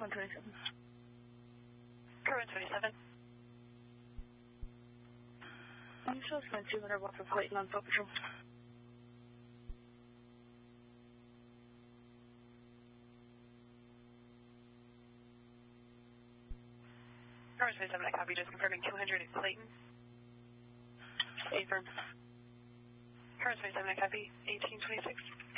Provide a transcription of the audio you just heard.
127. Current 27. I'm just going 200 watts of Clayton on foot patrol. Current 27, I copy. Just confirming 200 at Clayton. A firm. Current 27, I copy. 1826.